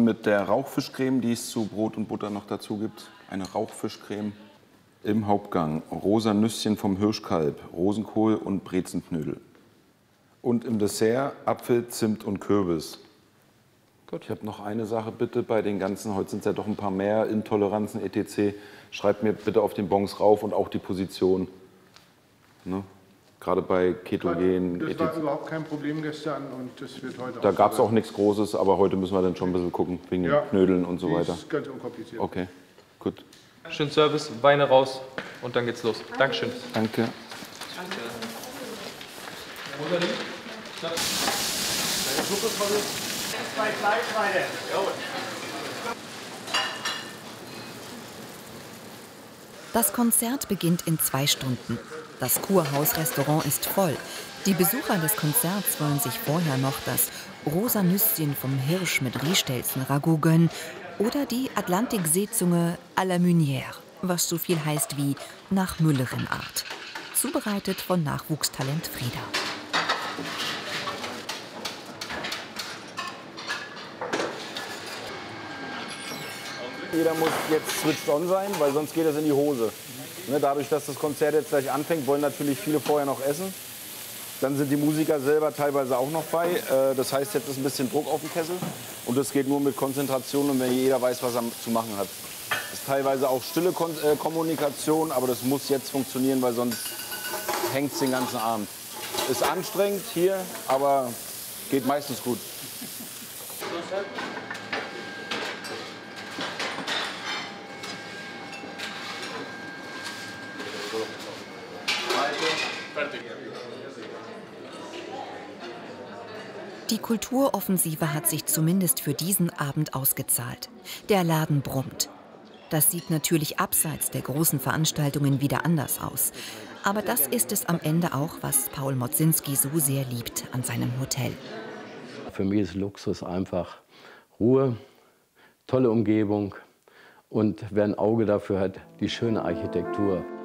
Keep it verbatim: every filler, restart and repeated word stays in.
mit der Rauchfischcreme, die es zu Brot und Butter noch dazu gibt. Eine Rauchfischcreme. Im Hauptgang rosa Nüsschen vom Hirschkalb, Rosenkohl und Brezenknödel. Und im Dessert Apfel, Zimt und Kürbis. Gut. Ich habe noch eine Sache bitte bei den ganzen, heute sind es ja doch ein paar mehr, Intoleranzen et cetera. Schreibt mir bitte auf den Bons rauf und auch die Position. Ne? Gerade bei Ketogen. Das war überhaupt kein Problem gestern und das wird heute auch. Da gab es auch nichts Großes, aber heute müssen wir dann schon ein bisschen gucken, wegen ja, den Knödeln und so weiter. Das ist ganz unkompliziert. Okay, gut. Schönen Service, Weine raus und dann geht's los. Dankeschön. Danke. Danke. Zwei Fleischweine. Das Konzert beginnt in zwei Stunden. Das Kurhaus-Restaurant ist voll. Die Besucher des Konzerts wollen sich vorher noch das rosa Nüsschen vom Hirsch mit Riestelzen-Ragout gönnen oder die Atlantikseezunge à la Meunière, was so viel heißt wie nach Müllerin-Art. Zubereitet von Nachwuchstalent Frieda. Jeder muss jetzt switched on sein, weil sonst geht das in die Hose. Ne, dadurch, dass das Konzert jetzt gleich anfängt, wollen natürlich viele vorher noch essen. Dann sind die Musiker selber teilweise auch noch bei. Äh, das heißt, jetzt ist ein bisschen Druck auf dem Kessel. Und das geht nur mit Konzentration und wenn jeder weiß, was er zu machen hat. Das ist teilweise auch stille Kon äh, Kommunikation, aber das muss jetzt funktionieren, weil sonst hängt es den ganzen Abend. Ist anstrengend hier, aber geht meistens gut. Die Kulturoffensive hat sich zumindest für diesen Abend ausgezahlt. Der Laden brummt. Das sieht natürlich abseits der großen Veranstaltungen wieder anders aus. Aber das ist es am Ende auch, was Paul Modzinski so sehr liebt an seinem Hotel. Für mich ist Luxus einfach Ruhe, tolle Umgebung und wer ein Auge dafür hat, die schöne Architektur.